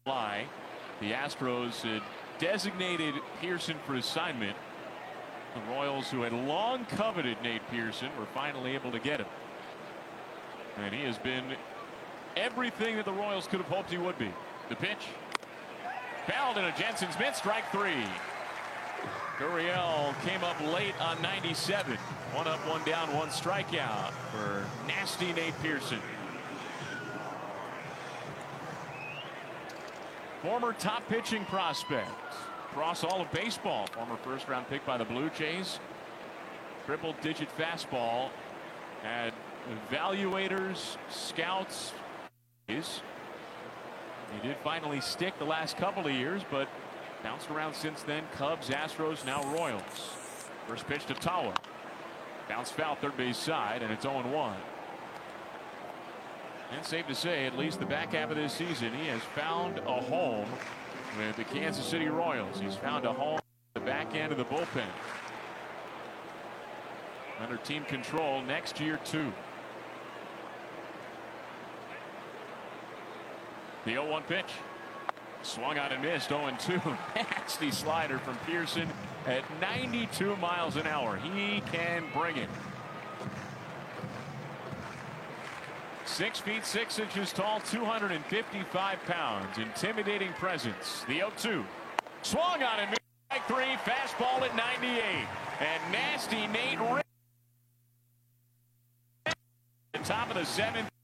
fly. The Astros had designated Pearson for assignment. The Royals, who had long coveted Nate Pearson, were finally able to get him. And he has been everything that the Royals could have hoped he would be. The pitch. Fouled into Jensen Smith, strike three. Gurriel came up late on 97. One up, one down, one strikeout for nasty Nate Pearson. Former top pitching prospect across all of baseball. Former first-round pick by the Blue Jays. Triple-digit fastball. Had evaluators, scouts. He did finally stick the last couple of years, but bounced around since then. Cubs, Astros, now Royals. First pitch to Tawa. Bounce foul, third base side, and it's 0-1. And safe to say, at least the back half of this season, he has found a home with the Kansas City Royals. He's found a home at the back end of the bullpen. Under team control next year, too. The 0-1 pitch. Swung on and missed. 0-2. Nasty slider from Pearson at 92 miles an hour. He can bring it. 6 feet 6 inches tall, 255 pounds. Intimidating presence. The 0-2. Swung on and missed. Strike three. Fastball at 98. And nasty Nate. The top of the seventh.